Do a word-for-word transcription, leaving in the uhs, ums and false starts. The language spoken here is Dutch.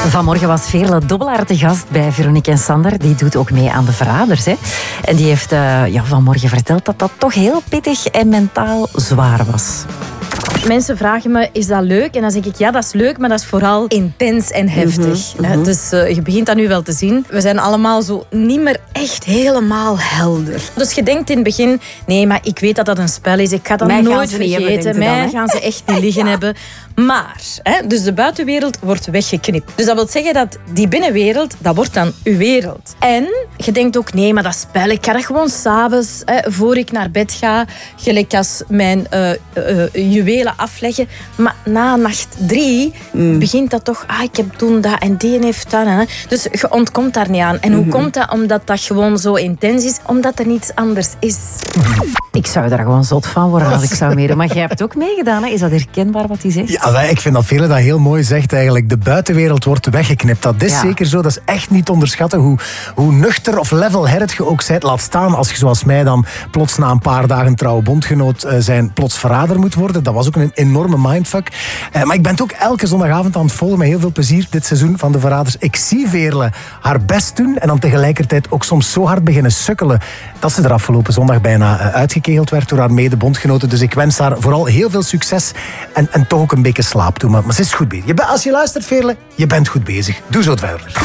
Vanmorgen was Veerle Dobbelaar te gast bij Veronique en Sander. Die doet ook mee aan De Verraders. Hè. En die heeft uh, ja, vanmorgen verteld dat dat toch heel pittig en mentaal zwaar was. Mensen vragen me, is dat leuk? En dan zeg ik, ja, dat is leuk, maar dat is vooral intens en heftig. Mm-hmm, mm-hmm. Dus uh, je begint dat nu wel te zien. We zijn allemaal zo niet meer echt helemaal helder. Dus je denkt in het begin, nee, maar ik weet dat dat een spel is. Ik ga dat Mij nooit vergeten. Mij dan, gaan ze echt niet liggen ja. hebben. Maar, hè, dus de buitenwereld wordt weggeknipt. Dus dat wil zeggen dat die binnenwereld, dat wordt dan uw wereld. En je denkt ook, nee, maar dat spel, ik ga dat gewoon s'avonds, voor ik naar bed ga, gelijk als mijn uh, uh, juwelen afleggen. Maar na nacht drie mm. begint dat toch, ah, ik heb toen dat en die heeft dat. Hè. Dus je ontkomt daar niet aan. En hoe mm-hmm. komt dat? Omdat dat gewoon zo intens is. Omdat er niets anders is. Ik zou daar gewoon zot van worden als ik zou meedoen. Maar jij hebt ook meegedaan, hè? Is dat herkenbaar wat hij zegt? Ja, ik vind dat Veerle dat heel mooi zegt eigenlijk. De buitenwereld wordt weggeknipt. Dat is ja. zeker zo. Dat is echt niet te onderschatten hoe, hoe nuchter of level-headed je ook bent. Laat staan als je zoals mij dan plots na een paar dagen trouwe bondgenoot zijn plots verrader moet worden. Dat was ook een enorme mindfuck. Uh, maar ik ben het ook elke zondagavond aan het volgen met heel veel plezier dit seizoen van De Verraders. Ik zie Veerle haar best doen en dan tegelijkertijd ook soms zo hard beginnen sukkelen dat ze er afgelopen zondag bijna uh, uitgekegeld werd door haar mede-bondgenoten. Dus ik wens haar vooral heel veel succes en, en toch ook een beetje slaap toe. Maar, maar ze is goed bezig. Je, als je luistert, Veerle, je bent goed bezig. Doe zo verder.